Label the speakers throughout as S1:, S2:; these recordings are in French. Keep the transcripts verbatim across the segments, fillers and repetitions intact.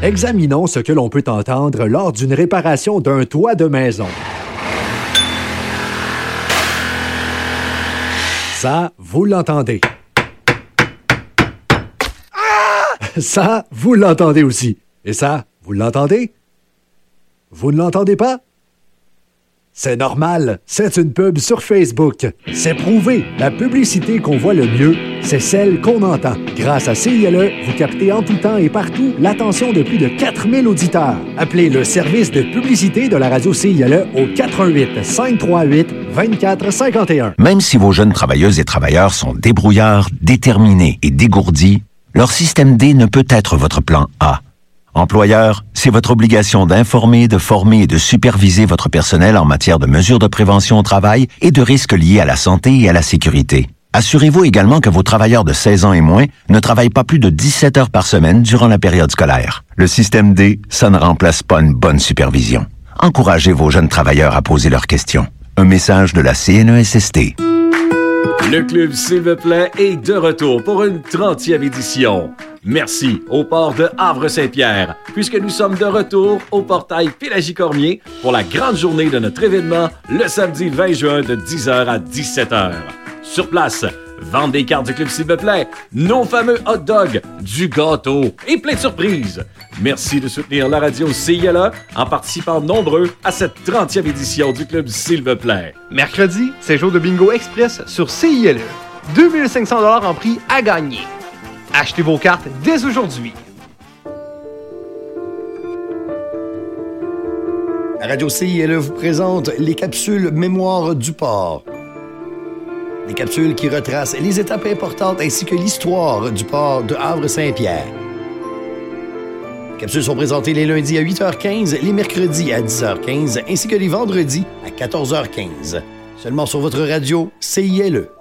S1: Examinons ce que l'on peut entendre lors d'une réparation d'un toit de maison. Ça, vous l'entendez. Ça, vous l'entendez aussi. Et ça, vous l'entendez? Vous ne l'entendez pas? C'est normal, c'est une pub sur Facebook. C'est prouvé, la publicité qu'on voit le mieux, c'est celle qu'on entend. Grâce à C I L E, vous captez en tout temps et partout l'attention de plus de quatre mille auditeurs. Appelez le service de publicité de la radio C I L E au quatre un huit, cinq trois huit, deux quatre cinq un.
S2: Même si vos jeunes travailleuses et travailleurs sont débrouillards, déterminés et dégourdis, leur système D ne peut être votre plan A. Employeur, c'est votre obligation d'informer, de former et de superviser votre personnel en matière de mesures de prévention au travail et de risques liés à la santé et à la sécurité. Assurez-vous également que vos travailleurs de seize ans et moins ne travaillent pas plus de dix-sept heures par semaine durant la période scolaire. Le système D, ça ne remplace pas une bonne supervision. Encouragez vos jeunes travailleurs à poser leurs questions. Un message de la C N E S S T.
S3: Le Club S'il vous plaît est de retour pour une trentième édition. Merci au port de Havre-Saint-Pierre, puisque nous sommes de retour au portail Pélagie-Cormier pour la grande journée de notre événement le samedi vingt juin de dix heures à dix-sept heures. Sur place, vente des cartes du Club S'il vous plaît, nos fameux hot dogs, du gâteau et plein de surprises. Merci de soutenir la radio C I L E en participant nombreux à cette trentième édition du Club S'il vous plaît.
S4: Mercredi, c'est jour de bingo express sur C I L E. deux mille cinq cents dollars en prix à gagner. Achetez vos cartes dès aujourd'hui.
S5: La radio C I L E vous présente les capsules Mémoire du port. Des capsules qui retracent les étapes importantes ainsi que l'histoire du port de Havre-Saint-Pierre. Les capsules sont présentées les lundis à huit heures quinze, les mercredis à dix heures quinze ainsi que les vendredis à quatorze heures quinze. Seulement sur votre radio C I L E.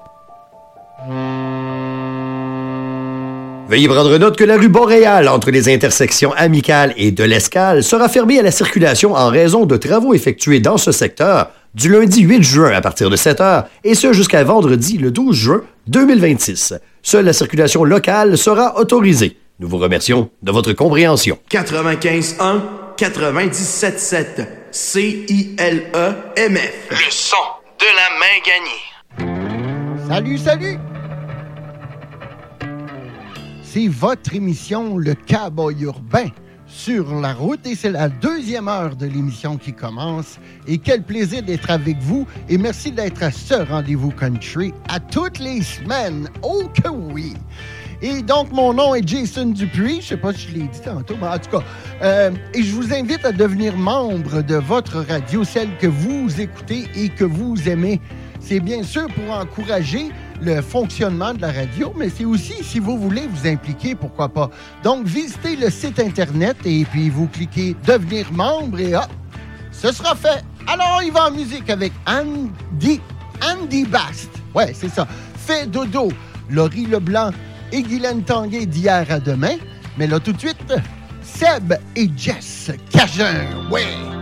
S5: Veuillez prendre note que la rue Boréal, entre les intersections Amicales et de l'Escale, sera fermée à la circulation en raison de travaux effectués dans ce secteur du lundi huit juin à partir de sept heures et ce jusqu'à vendredi le douze juin deux mille vingt-six. Seule la circulation locale sera autorisée. Nous vous remercions de votre compréhension.
S6: quatre-vingt-quinze un, quatre-vingt-dix-sept sept, C I L E M F.
S7: Le son de la main gagnée.
S8: Salut, salut! C'est votre émission Le Cowboy urbain sur la route et c'est la deuxième heure de l'émission qui commence. Et quel plaisir d'être avec vous et merci d'être à ce rendez-vous country à toutes les semaines. Oh que oui! Et donc, mon nom est Jason Dupuis. Je sais pas si je l'ai dit tantôt, mais en tout cas. Euh, et je vous invite à devenir membre de votre radio, celle que vous écoutez et que vous aimez. C'est bien sûr pour encourager le fonctionnement de la radio, mais c'est aussi, si vous voulez vous impliquer, pourquoi pas. Donc, visitez le site Internet et puis vous cliquez « Devenir membre » et hop, ce sera fait. Alors, on y va en musique avec Andy, Andy Bast. Ouais, c'est ça. Fait dodo, Laurie Leblanc et Guylaine Tanguay d'hier à demain. Mais là, tout de suite, Seb et Jess Cajun. Ouais!